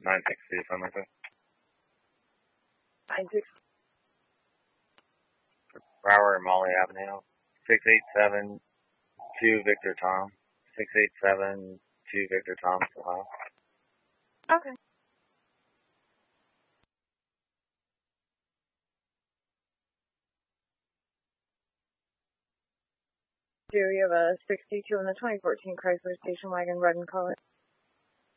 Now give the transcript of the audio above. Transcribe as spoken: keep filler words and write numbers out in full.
nine sixty, something like that. nine sixty. Brower and Molly Avenue. six eight seven two Victor Tom. six eight seven two Victor Tom, Ohio. Okay. Do you have a sixty-two in the twenty fourteen Chrysler station wagon, red in color?